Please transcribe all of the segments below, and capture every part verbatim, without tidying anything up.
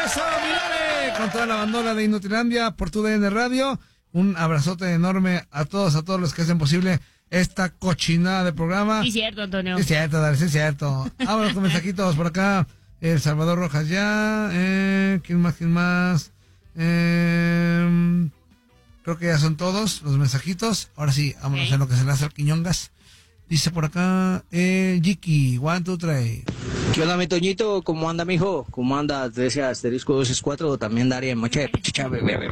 Eso, Milare, con toda la bandola de Inutilandia por tu D N Radio. Un abrazote enorme a todos, a todos los que hacen posible esta cochinada de programa. Sí, cierto, Antonio. Sí, cierto, Dale, sí, cierto. Vámonos con mensajitos por acá. El Salvador Rojas ya. Eh, ¿Quién más? ¿Quién más? Eh, creo que ya son todos los mensajitos. Ahora sí, vámonos okay. a lo que se le hace al Quiñongas. Dice por acá, eh, Jiki, one, two, three. ¿Qué onda, mi Toñito? ¿Cómo anda, mijo? ¿Cómo anda? Desde asterisco dos sesenta y cuatro, también Daria, Mocha de Pichicha.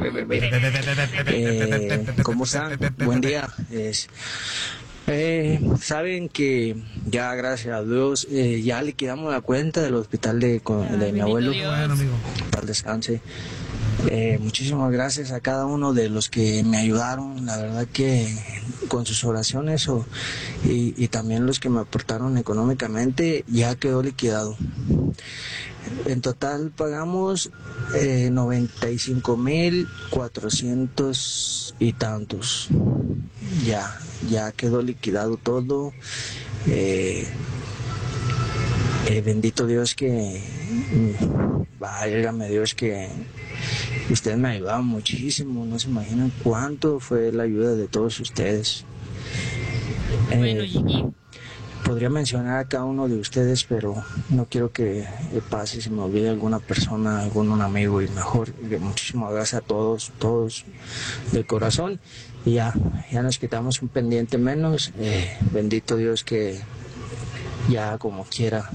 ¿Cómo están? Buen día. Es, eh, Saben que ya, gracias a Dios, eh, ya liquidamos la cuenta del hospital de, de Ay, mi abuelo. Bueno, amigo. Para el descanse. Eh, muchísimas gracias a cada uno de los que me ayudaron, la verdad que con sus oraciones o, y, y también los que me aportaron económicamente, ya quedó liquidado. En total pagamos eh, noventa y cinco mil cuatrocientos y tantos. Ya, ya quedó liquidado todo. Eh, eh, bendito Dios que, válgame Dios que ustedes me ayudaron muchísimo, no se imaginan cuánto fue la ayuda de todos ustedes. Bueno, eh, podría mencionar a cada uno de ustedes, pero no quiero que pase, se me olvide alguna persona, algún un amigo, y mejor, muchísimas gracias a todos, todos de corazón, y ya, ya nos quitamos un pendiente menos. Eh, bendito Dios que ya como quiera,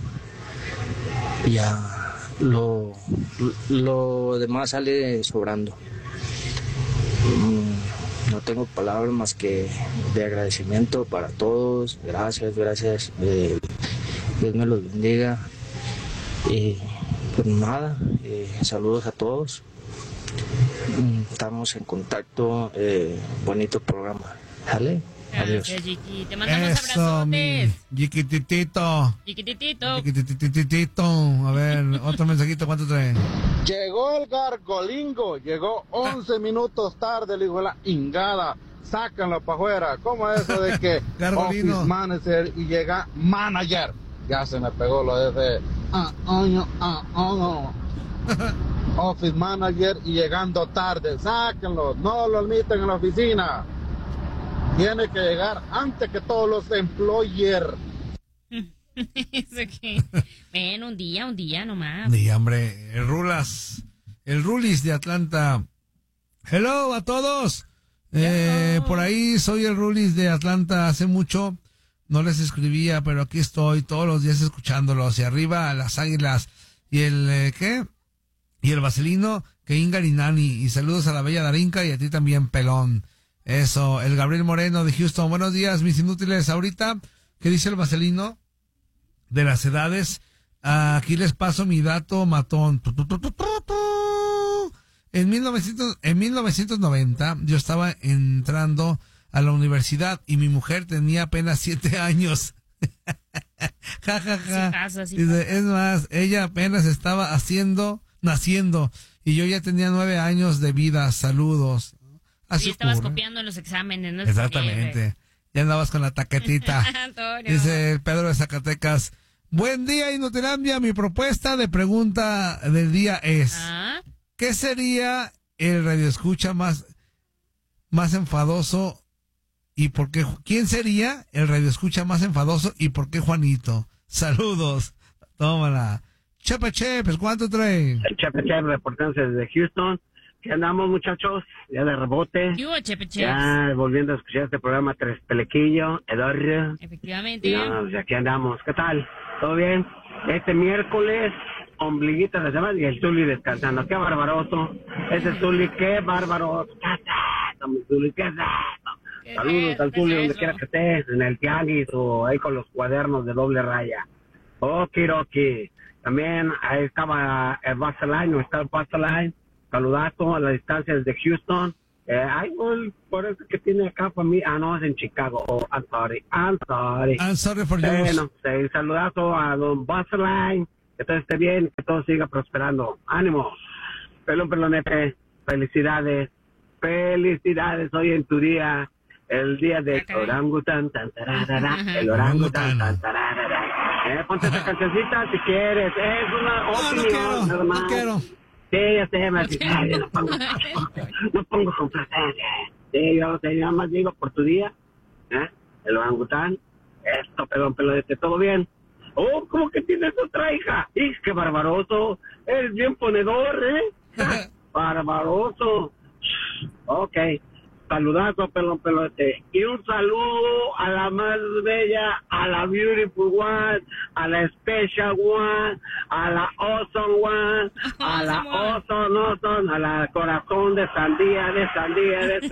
ya lo, lo demás sale sobrando. No tengo palabras más que de agradecimiento para todos. Gracias, gracias. Eh, Dios me los bendiga. Y pues nada, eh, saludos a todos. Estamos en contacto. Eh, bonito programa. ¿Sale? Adiós. Gracias, Jiki. Te mandamos Eso, abrazotes. Jiquititito. Jiquititito. Jiquitititito. A ver, otro mensajito, ¿cuánto trae? Llegó el Gargolingo, llegó once minutos tarde, el hijo de la ingada. Sácanlo para afuera. ¿Cómo es eso de que Gargolino. Office Manager y llega Manager? Ya se me pegó lo de ese. Ah, ah, ah, ah, ah. Office Manager y llegando tarde. Sáquenlo, no lo admiten en la oficina. Tiene que llegar antes que todos los employers. Eso que. Ven, un día, un día nomás. Sí, hombre, el Rulas, el Rulis de Atlanta. Hello a todos. Eh, por ahí soy el Rulis de Atlanta. Hace mucho no les escribía, pero aquí estoy todos los días escuchándolos. Y arriba a las Águilas. Y el, eh, ¿qué? Y el Vaselino, que Ingarinani. Y saludos a la bella Darinka y a ti también, pelón. Eso, el Gabriel Moreno de Houston. Buenos días, mis inútiles. Ahorita, ¿qué dice el Vaselino? De las edades. Aquí les paso mi dato matón. En mil novecientos, en mil novecientos noventa, yo estaba entrando a la universidad y mi mujer tenía apenas siete años. Ja, ja, ja. Sí pasa, sí Dice, pasa. es más, ella apenas estaba haciendo, naciendo, y yo ya tenía nueve años de vida. Saludos. Así Y estabas ocurre. copiando en los exámenes, ¿no? Exactamente. Ya andabas con la taquetita. Antonio. Dice Pedro de Zacatecas. Buen día, Inutilandia. Mi propuesta de pregunta del día es: ¿Ah? ¿qué sería el radioescucha más, más enfadoso y por qué? ¿Quién sería el radioescucha más enfadoso y por qué Juanito? Saludos. Tómala. Chepe Chepes, ¿cuánto trae? El Chepe Chepe reportándose desde Houston. ¿Qué andamos, muchachos? Ya de rebote. ¿Qué hubo, Chepe Cheps? Ya volviendo a escuchar este programa Tres Pelequillo, Eduardo. Efectivamente. No, pues aquí andamos. ¿Qué tal? ¿Todo bien? Este miércoles, ombliguita de semana y el Zuli descansando. ¡Qué barbaroso! Ese Zuli, qué bárbaro. ¿Qué es esto, mi Zuli? ¿Qué es esto? Saludos al Zuli donde quiera que estés, en el tianguis o ahí con los cuadernos de doble raya. Okiroki. También ahí estaba el Vaseline, no está el Vaseline. Saludazo a la distancia desde Houston. Eh, ay, well, por eso que tiene acá para mí. Ah, no, es en Chicago. Oh, I'm sorry. I'm sorry. I'm sorry for you. Bueno, sí, saludazo a don Vaseline. Que todo esté bien, que todo siga prosperando. Ánimo. Pelón, pelonete. Felicidades. Felicidades hoy en tu día. El día de orangután, tan, tararara, el orangután, tan, tararara. Eh, ponte esa cancioncita si quieres. Es una No, no opinión, quiero, nada más. no quiero. Sí, ya sé, me dice, ay, no pongo, no pongo complacencia. Sí, yo te nada más digo por tu día, ¿eh? El orangután, esto, perdón, pelo de este, ¿todo bien? Oh, ¿cómo que tienes otra hija? ¡Y qué barbaroso! Eres bien ponedor, ¿eh? Barbaroso. Ok. Saludazo, pelón, pelote. Y un saludo a la más bella, a la beautiful one, a la special one, a la awesome one, a la awesome, awesome, a la corazón de sandía, de sandía, de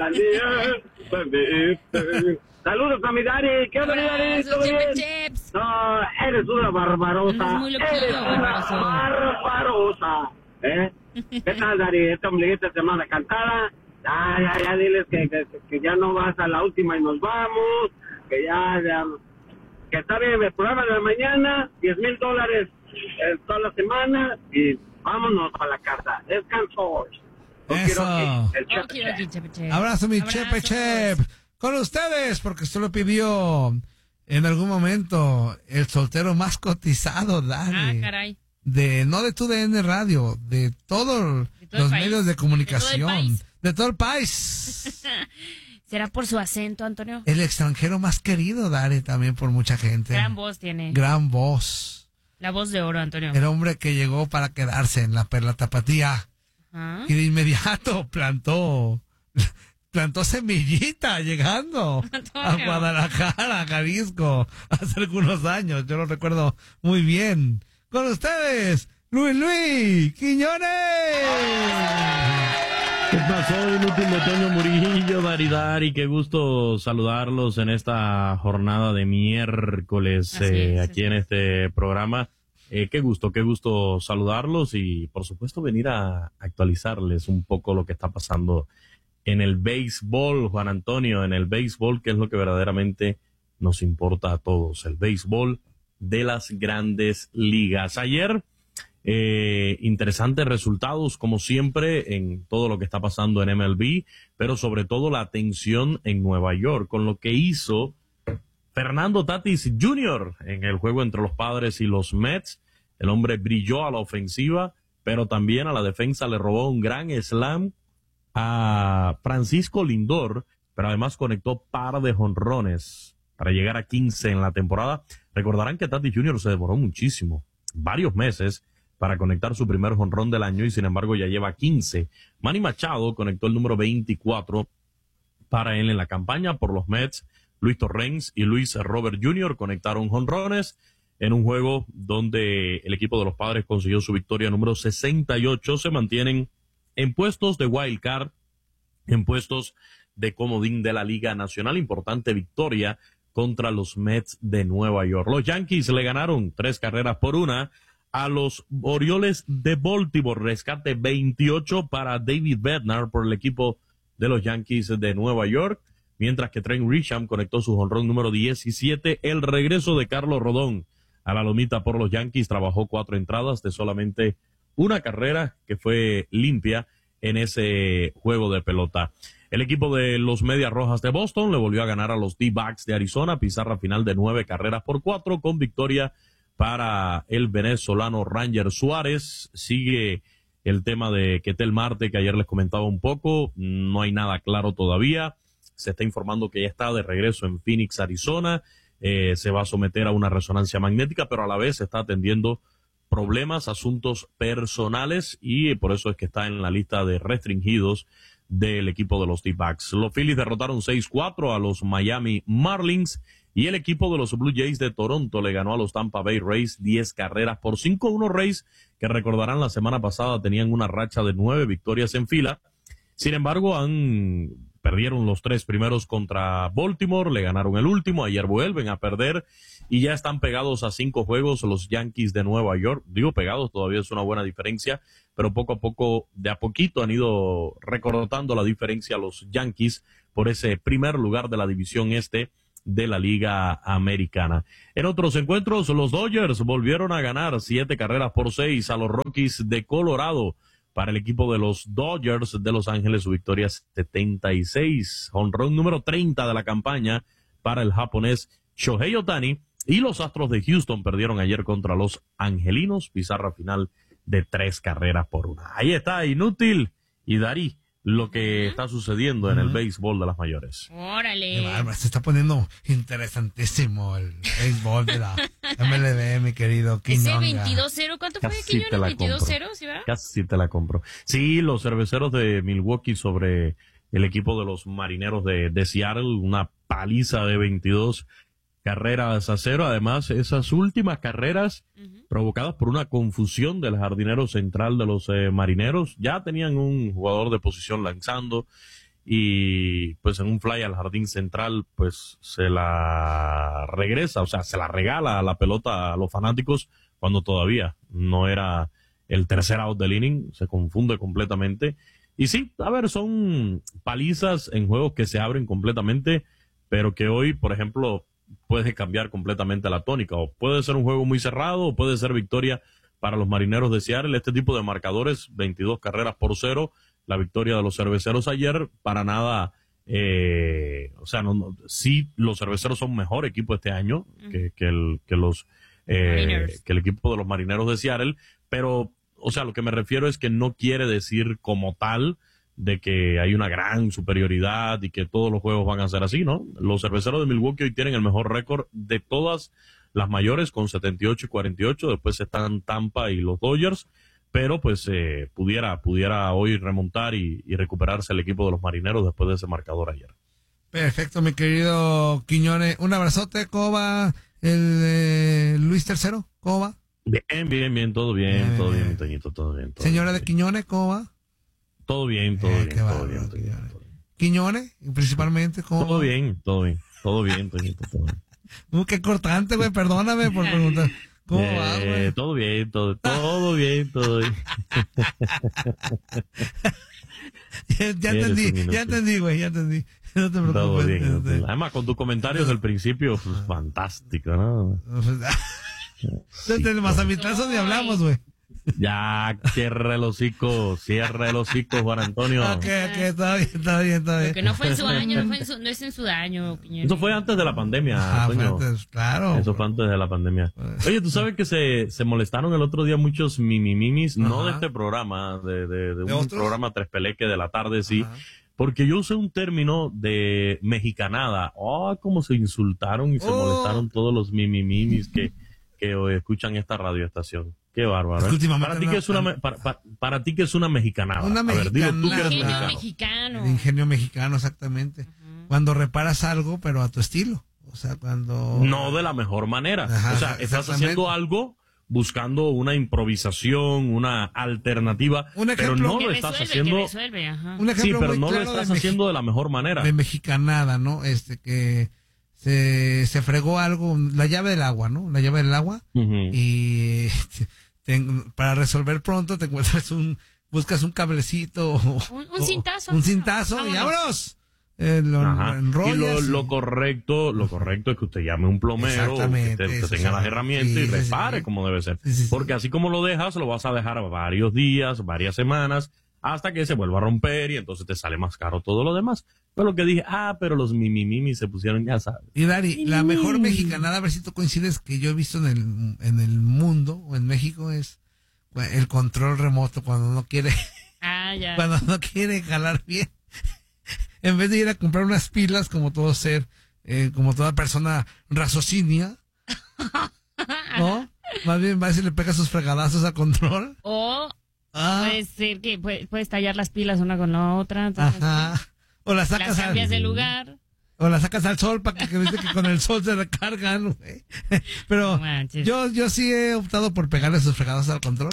sandía. Saludos a mi Dari. ¿Qué onda, mi Dari? ¿Todo bien? No, eres una barbarosa. Muy loquillo, Eres una barbaroso. barbarosa. ¿Eh? ¿Qué tal, Dari? Esta ombliguita semana cantada. Ya, ya, ya, diles que, que, que ya no vas a la última y nos vamos. Que ya, ya. Que está bien el programa de la mañana. diez mil dólares eh, toda la semana. Y vámonos a la casa. Descanso. Eso. El Chepe Okidoki, Chep. Chepe Chep. Abrazo, mi Abrazos. Chepe Chep. Con ustedes, porque usted lo pidió en algún momento, el soltero más cotizado, Ah, Dani. caray. De, no de tu D N Radio, de todos De todo el los país. medios de comunicación. De todo el país. De todo el país. ¿Será por su acento, Antonio? El extranjero más querido, Dani, también por mucha gente. Gran voz tiene. Gran voz. La voz de oro, Antonio. El hombre que llegó para quedarse en la Perla Tapatía. Ajá. Y de inmediato plantó, plantó semillita llegando a Antonio. Guadalajara, a Jalisco, hace algunos años. Yo lo recuerdo muy bien. Con ustedes, Luis Luis Quiñones. ¿Qué pasó, inútil de Toño Murillo, Daridari? Qué gusto saludarlos en esta jornada de miércoles Así eh, es, aquí así en es. este programa. Eh, qué gusto, qué gusto saludarlos y, por supuesto, venir a actualizarles un poco lo que está pasando en el béisbol, Juan Antonio, en el béisbol, que es lo que verdaderamente nos importa a todos, el béisbol de las grandes ligas. Ayer, eh, interesantes resultados, como siempre, en todo lo que está pasando en M L B, pero sobre todo la atención en Nueva York, con lo que hizo Fernando Tatis junior en el juego entre los Padres y los Mets. El hombre brilló a la ofensiva, pero también a la defensa le robó un gran slam a Francisco Lindor, pero además conectó par de jonrones para llegar a quince en la temporada. Recordarán que Tatis junior se demoró muchísimo, varios meses, para conectar su primer jonrón del año y sin embargo ya lleva quince. Manny Machado conectó el número veinticuatro para él en la campaña por los Mets. Luis Torrens y Luis Robert junior conectaron jonrones en un juego donde el equipo de los Padres consiguió su victoria número sesenta y ocho. Se mantienen en puestos de wild card, en puestos de comodín de la Liga Nacional. Importante victoria contra los Mets de Nueva York. Los Yankees le ganaron tres carreras por una a los Orioles de Baltimore. Rescate veintiocho para David Bednar por el equipo de los Yankees de Nueva York. Mientras que Trent Grisham conectó su jonrón número diecisiete. El regreso de Carlos Rodón a la lomita por los Yankees trabajó cuatro entradas de solamente una carrera que fue limpia en ese juego de pelota. El equipo de los Medias Rojas de Boston le volvió a ganar a los D-Backs de Arizona, pizarra final de nueve carreras por cuatro, con victoria para el venezolano Ranger Suárez. Sigue el tema de Ketel Marte, que ayer les comentaba un poco, no hay nada claro todavía. Se está informando que ya está de regreso en Phoenix, Arizona. Eh, se va a someter a una resonancia magnética, pero a la vez está atendiendo problemas, asuntos personales, y por eso es que está en la lista de restringidos del equipo de los D-Backs. Los Phillies derrotaron seis cuatro a los Miami Marlins, y el equipo de los Blue Jays de Toronto le ganó a los Tampa Bay Rays diez carreras por cinco. Unos Rays que, recordarán, la semana pasada tenían una racha de nueve victorias en fila. Sin embargo, han perdieron los tres primeros contra Baltimore, le ganaron el último, ayer vuelven a perder y ya están pegados a cinco juegos los Yankees de Nueva York. Digo pegados, todavía es una buena diferencia, pero poco a poco, de a poquito han ido recortando la diferencia los Yankees por ese primer lugar de la división este de la Liga Americana. En otros encuentros, los Dodgers volvieron a ganar siete carreras por seis a los Rockies de Colorado. Para el equipo de los Dodgers de Los Ángeles, su victoria es setenta y seis. Jonrón número treinta de la campaña para el japonés Shohei Ohtani. Y los Astros de Houston perdieron ayer contra los Angelinos. Pizarra final de tres carreras por una. Ahí está, Inútil y Darí, lo que está sucediendo en el béisbol de las mayores. Órale. Qué bárbaro, se está poniendo interesantísimo el béisbol de la M L B, mi querido Quiñonga. Ese veintidós cero, ¿cuánto fue, Casi Quiñones? te la veintidós cero, compro. ¿sí, verdad? Casi te la compro. Sí, los cerveceros de Milwaukee sobre el equipo de los marineros de, de Seattle, una paliza de veintidós carreras a cero. Además, esas últimas carreras uh-huh. provocadas por una confusión del jardinero central de los eh, marineros. Ya tenían un jugador de posición lanzando y pues en un fly al jardín central pues se la regresa, o sea, se la regala a la pelota a los fanáticos cuando todavía no era el tercer out del inning. Se confunde completamente. Y sí, a ver, son palizas en juegos que se abren completamente, pero que hoy, por ejemplo, puede cambiar completamente la tónica, o puede ser un juego muy cerrado, o puede ser victoria para los marineros de Seattle. Este tipo de marcadores, veintidós carreras por cero, la victoria de los cerveceros ayer, para nada, eh, o sea, no, no, sí, los cerveceros son mejor equipo este año uh-huh. que, que, el, que, los, eh, que el equipo de los marineros de Seattle, pero, o sea, lo que me refiero es que no quiere decir como tal de que hay una gran superioridad y que todos los juegos van a ser así, ¿no? Los cerveceros de Milwaukee hoy tienen el mejor récord de todas las mayores con setenta y ocho y cuarenta y ocho, después están Tampa y los Dodgers, pero pues eh, pudiera pudiera hoy remontar y, y recuperarse el equipo de los marineros después de ese marcador ayer. Perfecto, mi querido Quiñones. Un abrazote, ¿cómo va el eh, Luis tercero? ¿Cómo va? Bien, bien, bien, todo bien, bien todo bien, bien, Toñito, todo bien. Todo Señora bien. de Quiñones, ¿cómo va? Todo bien, todo eh, bien, todo bárbaro, bien, Quiñones. todo bien. Quiñones, principalmente, ¿cómo Todo va? bien, todo bien, todo bien, Toñito, todo bien. Uh, qué cortante, güey, perdóname por preguntar. ¿Cómo eh, va, güey? Todo bien, todo, todo bien, todo bien. ya ya entendí, ya entendí, güey, ya entendí. No te preocupes. Todo bien, este... todo bien. Además, con tus comentarios del principio, pues, fantástico, ¿no? Desde el Mazamitlazo ni hablamos, güey. Ya, cierre el hocico, cierre el hocico, Juan Antonio. Ok, ok, está bien, está bien, está bien. Porque no fue en su año, no, fue en su, no es en su año, Quiñones. Eso fue antes de la pandemia, Ah, fue Toño. antes, claro. Eso fue antes de la pandemia. Oye, tú sabes que se, se molestaron el otro día muchos mimimimis, no Ajá. de este programa, de, de, de ¿De un otros? programa Tres Peleque de la tarde, sí. Ajá. Porque yo usé un término de mexicanada. Oh, cómo se insultaron y se Oh. molestaron todos los mimimimis que, que hoy escuchan esta radioestación. Qué bárbaro. Es ¿eh? que últimamente Para ti no- que es una, me- para, para, para ti que es una mexicanada. Una A ver, dilo tú que eres mexicanada. Ingenio mexicano. mexicano. El ingenio mexicano, exactamente. Ujú. Cuando reparas algo, pero a tu estilo. O sea, cuando... No de la mejor manera. Ajá, o sea, estás exactamente. haciendo algo buscando una improvisación, una alternativa, Un pero ejemplo- no Que lo resuelve, estás que haciendo. resuelve, ajá. Un ejemplo Sí, pero muy no lo claro estás de haciendo de la mejor manera. de mexicanada, ¿no? Este, que se, se fregó algo, la llave del agua, ¿no? La llave del agua. Ujú. Y te- para resolver pronto te encuentras un, buscas un cablecito. o- Un- un o- cintazo. Un cintazo y Vámonos. vámonos. Eh, lo Ajá. Y enrollas lo, y- lo correcto, lo correcto es que usted llame a un plomero, que, Exactamente, te- que eso tenga sí. las herramientas Sí, y sí, repare sí. como debe ser. Sí, sí, sí. Porque así como lo dejas, lo vas a dejar varios días, varias semanas, hasta que se vuelva a romper y entonces te sale más caro todo lo demás. Pero lo que dije, ah, pero los mimimimis se pusieron, ya sabes. Y Dari, la mejor mexicanada, a ver si tú coincides, que yo he visto en el, en el mundo o en México es el control remoto cuando no quiere, Ah, ya. cuando no quiere jalar bien. En vez de ir a comprar unas pilas como todo ser, eh, como toda persona raciocinia, ¿no? Más bien va a decir le pega sus fregadazos a control. O Ah, puede ser que puede- puedes tallar las pilas una con la otra. Entonces, ajá. O la sacas las al, cambias de lugar. o la sacas al sol para que, que viste que con el sol se recargan, güey. Pero No manches. yo, yo sí he optado por pegarle sus fregadazos al control.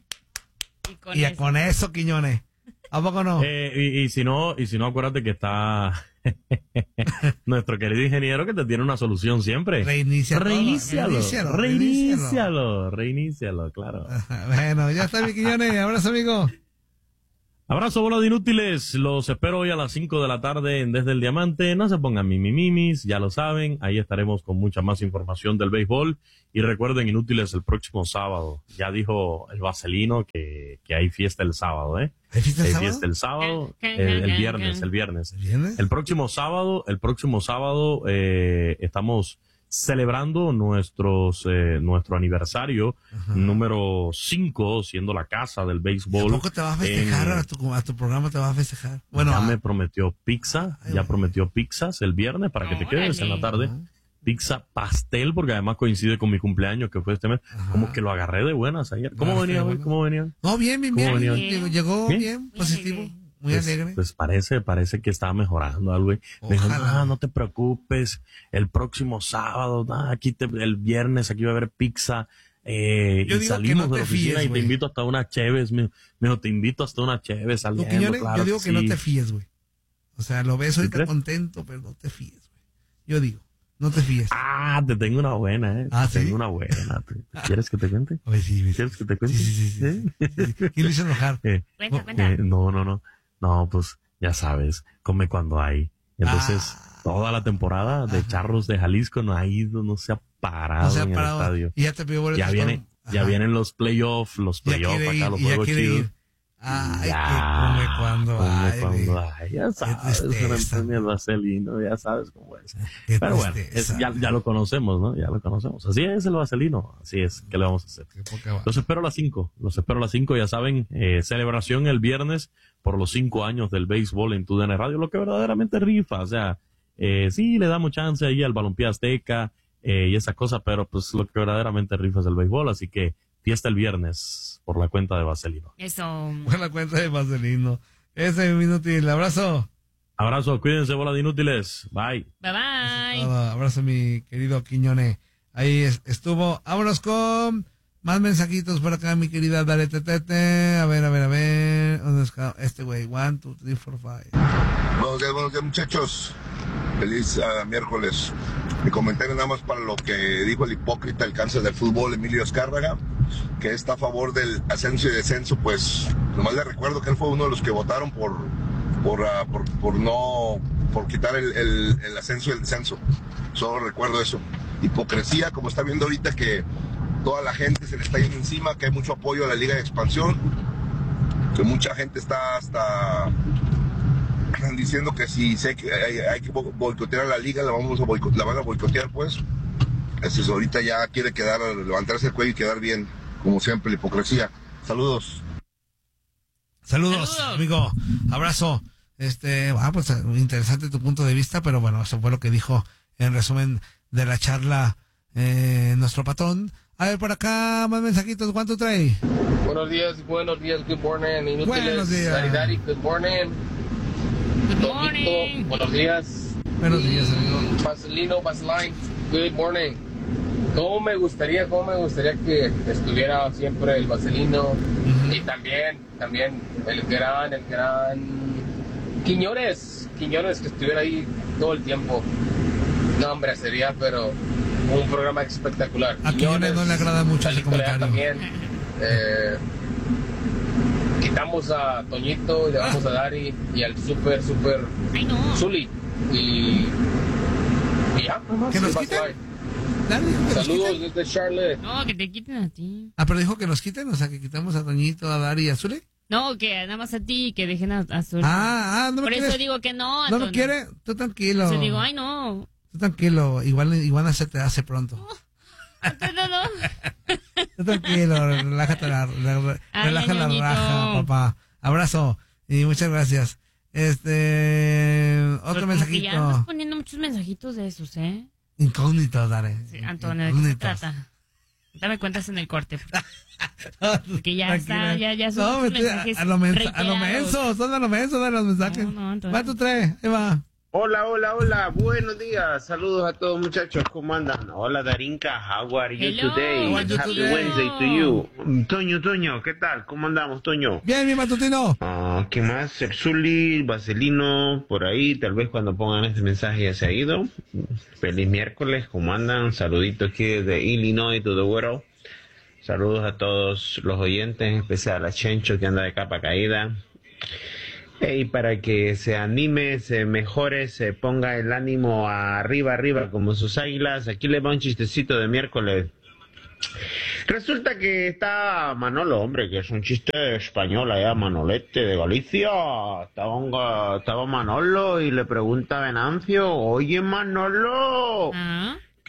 Y con Y eso. con eso, Quiñones. ¿A poco no? Eh, y, y si no, y si no, acuérdate que está nuestro querido ingeniero que te tiene una solución siempre. Reinicia todo. Reinícialo, Reinícialo, reinícialo, reinícialo, claro. Ajá, bueno, ya está, mi Quiñones. Abrazo, amigo. Abrazo, bola de inútiles. Los espero hoy a las cinco de la tarde en Desde el Diamante. No se pongan mimimimis, ya lo saben. Ahí estaremos con mucha más información del béisbol. Y recuerden, inútiles, el próximo sábado. Ya dijo el Vaselino que, que hay fiesta el sábado, ¿eh? ¿Hay fiesta el Hay sábado? fiesta el sábado, Can, el, can, el can, viernes, can. el viernes. ¿Vienes? El próximo sábado, el próximo sábado, eh, estamos celebrando nuestros eh, nuestro aniversario Ajá. número cinco, siendo la casa del béisbol. ¿Tampoco te va a festejar en- a tu, a tu programa? ¿Te va a festejar? Bueno, ya a- me prometió pizza, Ay, ya güey. prometió pizzas el viernes para que te quedes en la tarde. Ajá. Pizza pastel, porque además coincide con mi cumpleaños que fue este mes. Ajá. Como que lo agarré de buenas ayer. ¿Cómo Agarraste venía de hoy? buenas. ¿Cómo venía? No, bien, bien, ¿Cómo bien. venía? Llegó, llegó ¿Bien? bien, Muy positivo, alegre. muy Pues, alegre. pues parece, parece que estaba mejorando algo. güey. Me dijo, Ojalá. no, no te preocupes, el próximo sábado, nah, aquí te, el viernes aquí va a haber pizza. Eh, Yo y digo que salimos no de te la oficina fíes, y güey. te invito hasta una cheves. Me, me dijo, te invito hasta una cheves Tú, saliendo. Quiñones, claro yo digo que sí. no te fíes, güey. O sea, lo ves ahorita crees? contento, pero no te fíes, güey. Yo digo, no te fíes. Ah, te tengo una buena, eh. Ah, te ¿sí? tengo una buena. ¿Te- ¿Quieres que te cuente? Oye, sí, güey. ¿Quieres que te cuente? Sí, sí, sí, sí, ¿Eh? sí, sí, sí. ¿Quién lo hizo enojar? Eh, Cuenta, No, cuenta. eh, no, no, no. No, pues ya sabes, come cuando hay. Entonces, Ah. toda la temporada de Ajá. Charros de Jalisco no ha ido, no se ha parado No se ha en parado. el estadio. Y ya te pidió boletos. Ya viene, con- ya Ajá. vienen los playoffs, los Ya playoffs quiere acá, ir, los y ya juegos quiere chidos. ir. Ay, Ya, que come cuando come hay, cuando güey. hay. Ya sabes, tristeza. San Antonio el Vaselino, ya sabes cómo es. Qué Pero bueno, tristeza. es- ya, ya lo conocemos, ¿no? Ya lo conocemos. Así es el Vaselino, así es. ¿Qué le vamos a hacer? Qué poca va. Los espero a las cinco, los espero a las cinco, ya saben, eh, celebración el viernes por los cinco años del béisbol en Tu D N Radio, lo que verdaderamente rifa, o sea, eh, sí le damos chance ahí al Balompié Azteca eh, y esa cosa, pero pues lo que verdaderamente rifa es el béisbol, así que fiesta el viernes por la cuenta de Vaselino. Eso. Buena cuenta de Vaselino. Ese es mi inútil. Abrazo. Abrazo, cuídense, bola de inútiles, bye. Bye bye. Todo. Abrazo, mi querido Quiñone. Ahí es- estuvo. Vámonos con más mensajitos por acá, mi querida Dale Tetete. A ver, a ver, a ver. ¿Dónde está este güey? One, two, three, four, five. Buenos días, buenos días muchachos. Feliz uh, miércoles. Mi comentario nada más para lo que dijo el hipócrita, el cáncer del fútbol, Emilio Azcárraga, que está a favor del ascenso y descenso. Pues nomás le recuerdo que él fue uno de los que votaron por por, uh, por, por no por quitar el, el, el ascenso y el descenso. Solo recuerdo eso. Hipocresía, como está viendo ahorita que toda la gente se le está yendo encima, que hay mucho apoyo a la Liga de Expansión, que mucha gente está hasta diciendo que si sé que hay, hay que bo- boicotear a la liga, la vamos a boico- la van a boicotear, pues. Eso es, ahorita ya quiere quedar, levantarse el cuello y quedar bien, como siempre, la hipocresía. Saludos. Saludos, Saludos. amigo. Abrazo. Este, ah, pues interesante tu punto de vista, pero bueno, eso fue lo que dijo en resumen de la charla eh, nuestro patrón. A ver, por acá, más mensajitos. ¿Cuánto trae? Buenos días, buenos días, good morning, inútiles. Buenos días. Dari, Dari, good morning. Good Toñito, morning. buenos días. Buenos días, amigo. Vaselino, Vaseline, good morning. ¿Cómo me gustaría, cómo me gustaría que estuviera siempre el Vaselino? Ujú. Y también, también el gran, el gran Quiñones, Quiñones que estuviera ahí todo el tiempo. No, hombre, sería, pero un programa espectacular. A Quiñones no le agrada mucho ese Calixto Leal comentario. También. Eh, quitamos a Toñito y le damos a Dari y al super, super Ay, no. Zuli. Y, y ya, nomás. ¿Que nos Y quiten? bye. Dale, dijo que nos Saludos quiten. desde Charlotte. No, que te quiten a ti. Ah, pero dijo que nos quiten, o sea, que quitamos a Toñito, a Dari y a Zule. No, que nada más a ti y que dejen a, a Zuli. Ah, ah, no me Por eso quieres. digo que no. No me Antonio. quiere. Tú tranquilo. Por eso digo, ay, no. Tú tranquilo. Igual, igual se te hace pronto. No, no, no. Tú tranquilo, relájate la, la- Ay, relaja la ñoñito. raja, papá. Abrazo y muchas gracias. Este, otro Pero como que ya andas mensajito. poniendo muchos mensajitos de esos, ¿eh? Incógnito, Dare. Sí, Antonio, ¿de qué se Incógnitos. trata? Dame cuentas en el corte. Porque ya Tranquila. está, ya, ya son No, muchos me estoy a, mensajes a lo menso, a lo reiterados. menso, son a lo menso, de los mensajes. No, no, Antonio. Va tu tres, ahí va. Hola, hola, hola, buenos días, saludos a todos muchachos, ¿cómo andan? Hola Darinka, how are you Hello, today? how are you Happy today? Wednesday to you. Toño, Toño, ¿qué tal? ¿Cómo andamos, Toño? Bien, mi matutino. Ah, ¿qué más? El Zuli, Vaselino, por ahí, tal vez cuando pongan este mensaje ya se ha ido. Feliz miércoles, ¿cómo andan? Saludito aquí desde Illinois, to the world. Saludos a todos los oyentes, en especial a Chencho que anda de capa caída. Y para que se anime, se mejore, se ponga el ánimo arriba, arriba, como sus águilas. Aquí le va un chistecito de miércoles. Resulta que está Manolo, hombre, que es un chiste español allá, Manolete de Galicia. Estaba, un ga- estaba Manolo y le pregunta a Venancio, oye Manolo, Ah, ¿qué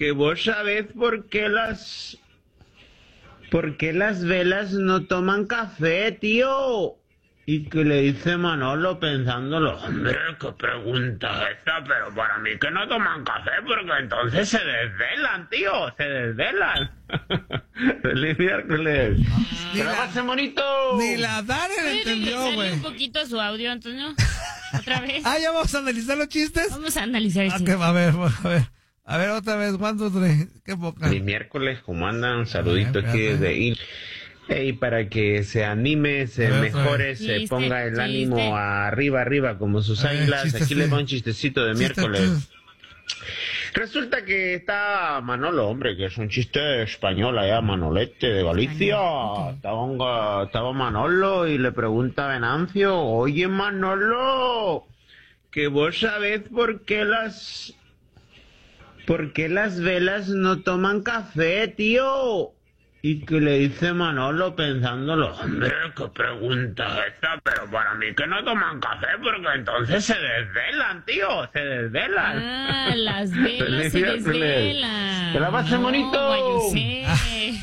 que vos sabés por qué las... ¿Por qué las velas no toman café, tío? Y que le dice Manolo pensándolo, hombre, qué pregunta es esta, pero para mí que no toman café porque entonces se desvelan, tío, se desvelan. Feliz miércoles. Ni la, ¡Trabaje bonito! Ni la Dare le entendió, güey. un poquito su audio, Antonio. Otra vez. Ah, ¿ya vamos a analizar los chistes? Vamos a analizar el Ah, chiste. que- a ver, a ver. A ver, otra vez, ¿cuántos tres? Qué poca. Feliz miércoles, ¿cómo andan? Un saludito A ver, aquí espérate. desde I. Y para que se anime, se A ver, otra mejore, vez. se Chiste, ponga el chiste. ánimo arriba, arriba, como sus A ver, águilas. chiste, Aquí sí. les va un chistecito de Chiste, miércoles. chiste. Resulta que está Manolo, hombre, que es un chiste español allá, Manolete de Galicia. Estaba, un ga- estaba Manolo y le pregunta a Venancio, oye Manolo, que vos sabés por qué las... ¿Por qué las velas no toman café, tío? Y que le dice Manolo pensándolo, hombre, qué pregunta es esta, pero para mí que no toman café porque entonces se desvelan, tío, se desvelan. Ah, las velas Feliz se miércoles. desvelan. ¡Que la pasen bonito! Guayusé.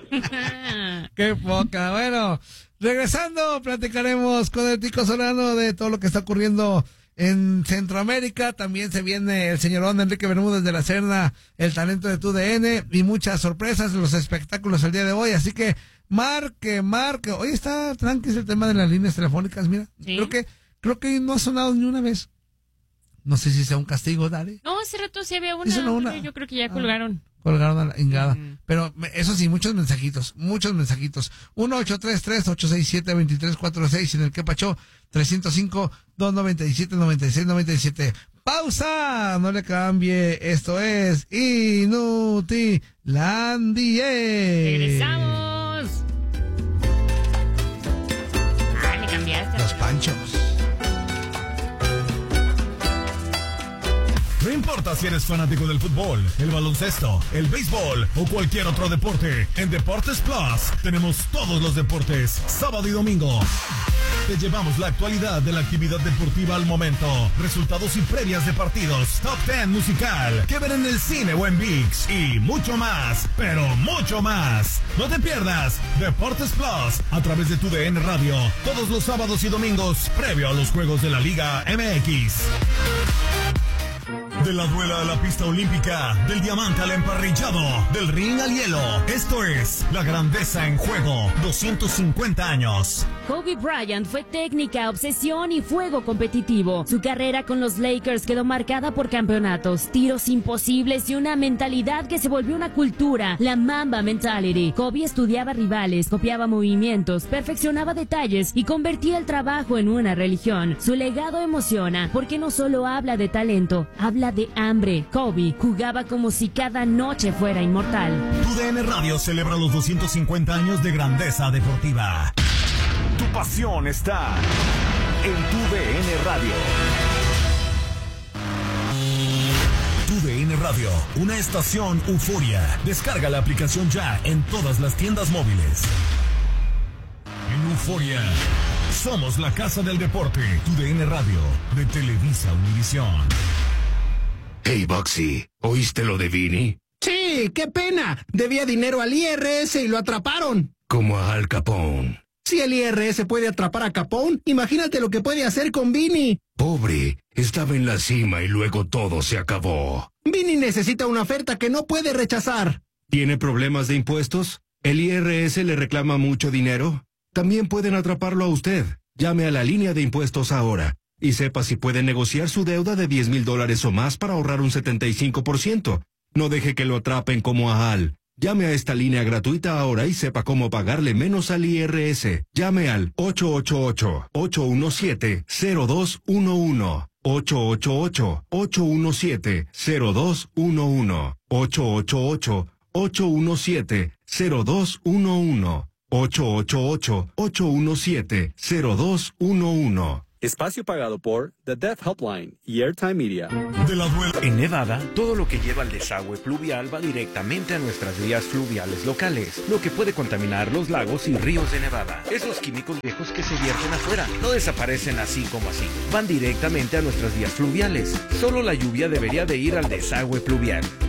Qué poca. Bueno, regresando, platicaremos con el Tico Solano de todo lo que está ocurriendo en Centroamérica. También se viene el señorón Enrique Bermúdez de la Serna, el talento de tu D N y muchas sorpresas en los espectáculos el día de hoy. Así que marque, marque. Hoy está tranqui el tema de las líneas telefónicas, mira. ¿Sí? Creo que, creo que no ha sonado ni una vez. No sé si sea un castigo, dale. No, hace rato sí había una. Sí sonó una. pero Yo creo que ya Ah. colgaron. Colgaron a la ingada. Ujú. Pero me- eso sí, muchos mensajitos, muchos mensajitos. uno ocho tres tres, ocho seis siete, dos tres cuatro seis en el que pachó tres cero cinco, dos nueve siete, nueve seis nueve siete. ¡Pausa! No le cambie. Esto es Inutilandie. Regresamos. Ah, le cambiaste. Los Panchos. No importa si eres fanático del fútbol, el baloncesto, el béisbol o cualquier otro deporte, en Deportes Plus tenemos todos los deportes, sábado y domingo. Te llevamos la actualidad de la actividad deportiva al momento, resultados y previas de partidos, top diez musical, que ver en el cine o en ViX y mucho más, pero mucho más. No te pierdas Deportes Plus a través de tu D N Radio, todos los sábados y domingos, previo a los Juegos de la Liga M X. De la duela a la pista olímpica, del diamante al emparrillado, del ring al hielo. Esto es La Grandeza en Juego, doscientos cincuenta años. Kobe Bryant fue técnica, obsesión y fuego competitivo. Su carrera con los Lakers quedó marcada por campeonatos, tiros imposibles y una mentalidad que se volvió una cultura, la Mamba Mentality. Kobe estudiaba rivales, copiaba movimientos, perfeccionaba detalles y convertía el trabajo en una religión. Su legado emociona porque no solo habla de talento, habla de hambre. Kobe jugaba como si cada noche fuera inmortal. Tu D N Radio celebra los doscientos cincuenta años de grandeza deportiva. Tu pasión está en Tu D N Radio. Tu D N Radio, una estación euforia. Descarga la aplicación ya en todas las tiendas móviles. En Euforia, somos la casa del deporte. Tu D N Radio, de Televisa Univisión. Hey, Boxy, ¿oíste lo de Vini? Sí, qué pena. Debía dinero al I R S y lo atraparon. Como a Al Capone. Si el I R S puede atrapar a Capone, imagínate lo que puede hacer con Vini. Pobre, estaba en la cima y luego todo se acabó. Vini necesita una oferta que no puede rechazar. ¿Tiene problemas de impuestos? ¿El I R S le reclama mucho dinero? También pueden atraparlo a usted. Llame a la línea de impuestos ahora y sepa si puede negociar su deuda de diez mil dólares o más para ahorrar un setenta y cinco por ciento. No deje que lo atrapen como a Al. Llame a esta línea gratuita ahora y sepa cómo pagarle menos al I R S. Llame al ocho ocho ocho, ocho uno siete, cero dos uno uno. ocho ocho ocho, ocho uno siete, cero dos uno uno. ocho ocho ocho, ocho uno siete, cero dos uno uno. ocho ocho ocho, ocho uno siete, cero dos uno uno. Espacio pagado por The Deaf Helpline y Airtime Media. De la duela. En Nevada, todo lo que lleva al desagüe pluvial va directamente a nuestras vías fluviales locales, lo que puede contaminar los lagos y ríos de Nevada. Esos químicos viejos que se vierten afuera no desaparecen así como así, van directamente a nuestras vías fluviales. Solo la lluvia debería de ir al desagüe pluvial.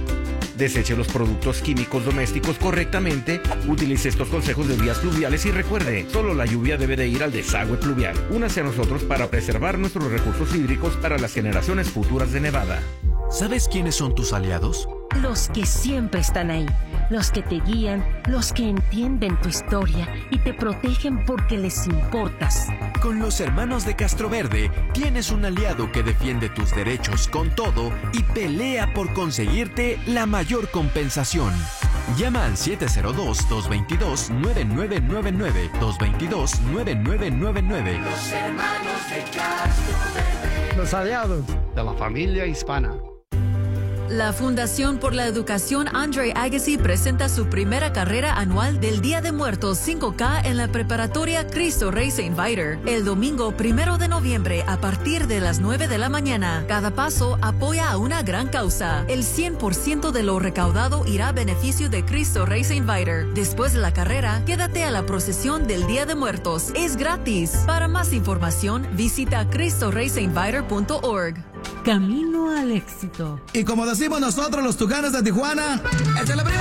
Deseche los productos químicos domésticos correctamente, utilice estos consejos de vías pluviales y recuerde, solo la lluvia debe de ir al desagüe pluvial. Únase a nosotros para preservar nuestros recursos hídricos para las generaciones futuras de Nevada. ¿Sabes quiénes son tus aliados? Los que siempre están ahí, los que te guían, los que entienden tu historia y te protegen porque les importas. Con los hermanos de Castroverde tienes un aliado que defiende tus derechos con todo y pelea por conseguirte la mayor compensación. Llama al siete cero dos, dos dos dos, nueve nueve nueve nueve, dos dos dos, nueve nueve nueve nueve. Los hermanos de Castroverde. Los aliados de la familia hispana. La Fundación por la Educación Andre Agassi presenta su primera carrera anual del Día de Muertos cinco K en la preparatoria Cristo Rey Saint Viator, el domingo primero de noviembre a partir de las nueve de la mañana. Cada paso apoya a una gran causa. El cien por ciento de lo recaudado irá a beneficio de Cristo Rey Saint Viator. Después de la carrera, quédate a la procesión del Día de Muertos. Es gratis. Para más información, visita cristo rey saint viator punto org. Camino al éxito. Y como decimos nosotros los Tucanes de Tijuana, ¡échale, primo!